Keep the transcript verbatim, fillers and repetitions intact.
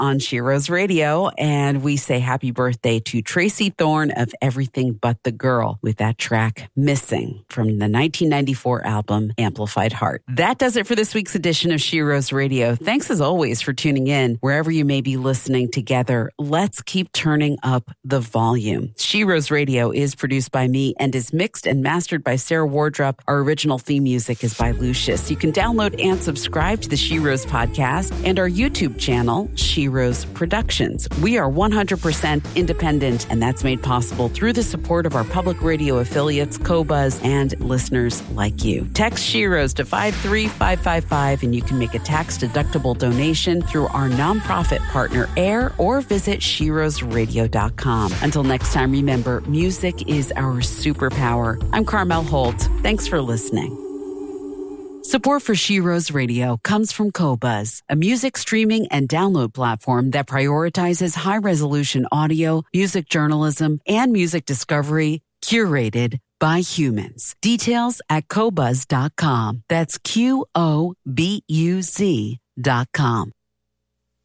on Sheroes Radio, and we say happy birthday to Tracy Thorn of Everything But the Girl with that track Missing from the nineteen ninety-four album Amplified Heart. That does it for this week's edition of Sheroes Radio. Thanks as always for tuning in. Wherever you may be listening together, let's keep turning up the volume. Sheroes Radio is produced by me and is mixed and mastered by Sarah Wardrop. Our original theme music is by Lucius. You can download and subscribe to the Sheroes podcast and our YouTube channel, Sheroes Productions. We are one hundred percent independent, and that's made possible through the support of our public radio affiliates, Qobuz, and listeners like you. Text Sheroes to five three five five five, and you can make a tax-deductible donation through our nonprofit partner, AIR, or visit sheroes radio dot com. Until next time, remember, music is our superpower. I'm Carmel Holt. Thanks for listening. Support for Sheroes Radio comes from Qobuz, a music streaming and download platform that prioritizes high-resolution audio, music journalism, and music discovery curated by humans. Details at qobuz dot com. That's Q O B U Z dot com.